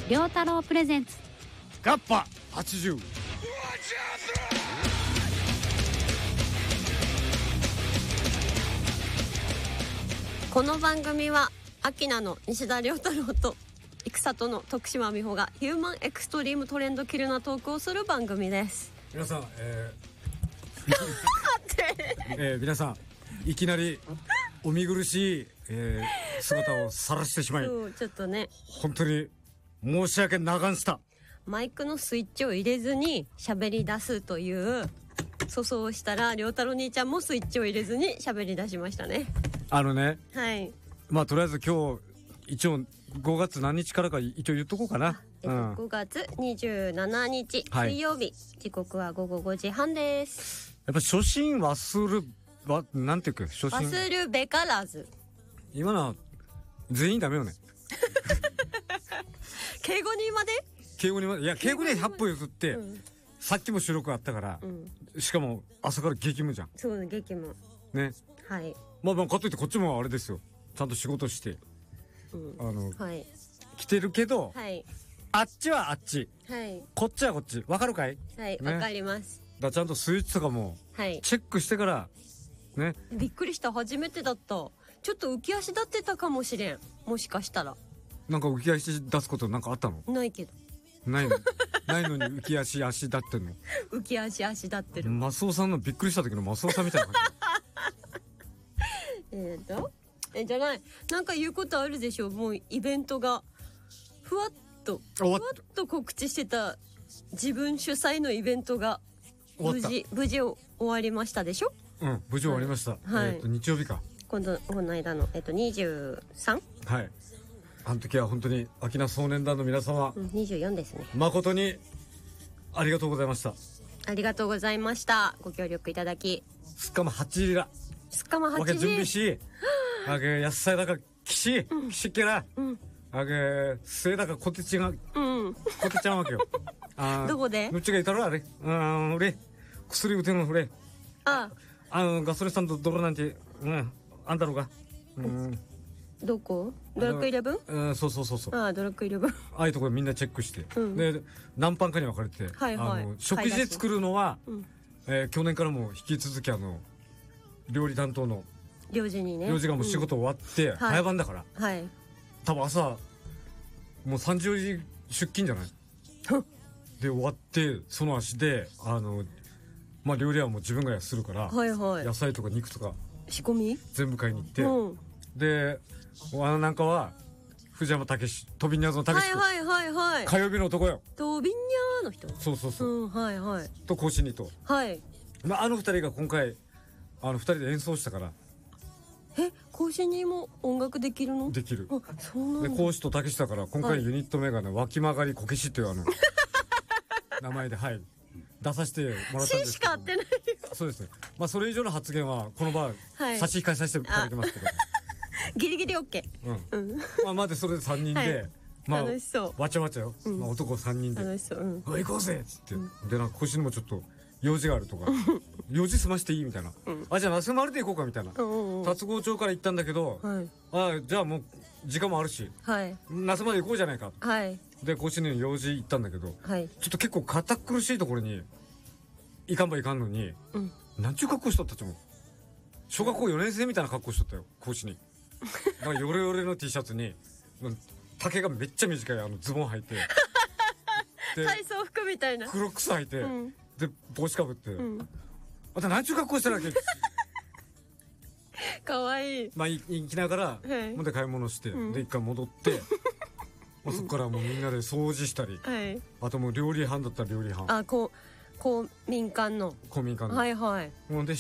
良太郎プレゼンツガッパ80。 この番組はアキナの西田亮太郎と生里の徳島美穂がヒューマンエクストリームトレンドキルなトークをする番組です。 皆さん、皆さんいきなりお見苦しい、姿を晒してしまいちょっとね本当に申し訳ながんした。 マイクのスイッチを入れずに喋り出すという粗相をしたら、亮太郎兄ちゃんもスイッチを入れずに喋り出しましたね。はい。 まあとりあえず今日一応5月何日からか一応言っとこうかな。 5月27日水曜日、時刻は午後5時半です。 やっぱ初心なんていうか初心忘るべからず。 今のは全員ダメよね。 敬語にまで敬語に100歩譲って、さっきも収録あったから、しかも朝から激務じゃん。 そうね、激務ね。 はい。 まあかといってこっちもあれですよ、ちゃんと仕事して、 はい、 来てるけど、 はい、 あっちはあっち、 はい、 こっちはこっち、わかるかい？ はい、わかります。 だちゃんとスイッチとかもチェックしてからね。 びっくりした、初めてだった。ちょっと浮き足立ってたかもしれん。もしかしたらなんか浮き足出すことなんかあったの？ ないけど。 ないのに浮き足立ってんの？ 浮き足立ってる。 マスオさんのびっくりした時のマスオさんみたいな感じ。じゃない、なんか言うことあるでしょ。もうイベントがふわっと告知してた自分主催のイベントが無事終わりましたでしょ。 無事終わりました。日曜日か。 この間の23？ はい。あの時は本当に秋名少年団の皆様、 24ですね。 誠にありがとうございました。 ありがとうございました。ご協力いただき。 すっかま8時だ。 すっかま8時。 わけ準備し、あげ野菜だかきしっけら、あげせいだかこてちが、こてちゃんわけよ。 どこで？ うちがいたらあれ、俺薬打てるの俺。ガソリンスタンドドロなんて、あんだろうが。 どこ？ドラッグイレブン？ そう。 ドラッグイレブン。 ああいうところみんなチェックして、で何班かに分かれて、食事で作るのは、去年からも引き続き料理担当の領事にね、 領事がもう仕事終わって、早番だから、多分朝もう3時4時出勤じゃないで終わって、その足で料理はもう自分がするから、野菜とか肉とか仕込み全部買いに行って、でなんかは藤山武史、トビニャーズの武史君、火曜日の男よ。 トビニャーの人。そう。 とコーシニと、あの二人が今回二人で演奏したから。 コーシニも音楽できるの？できる。そうなんだ。 でコーシと武史だから今回ユニット名がね、脇曲がりこけしっていう名前で出させてもらったんですけど。しか合ってないよ。そうですね。それ以上の発言はこの場差し控えさせていただきますけど。 ギリギリ OK。 までそれで3人で、 楽しそう。 わちゃわちゃよ。男3人で。 楽しそう。 行こうぜっつって。でなんか腰にもちょっと用事があるとか、用事済ましていいみたいな。じゃあ那須丸で行こうかみたいな。龍郷町から行ったんだけど、じゃあもう時間もあるし、那須まで行こうじゃないか。で腰に用事行ったんだけど、ちょっと結構堅苦しいところに行かんばいかんのに、なんちゅう格好しとったっちも。小学校4年生みたいな格好しとったよ、腰に。なんかヨレヨレの T シャツに丈がめっちゃ短いズボン履いて、 体操服みたいな黒靴履いて、で帽子かぶって、また何ちゅう格好してるわけ。 かわいい。 行きながらもで買い物して、で一回戻ってそこからもうみんなで掃除したり、あともう料理班だったら料理班、公民館のほんで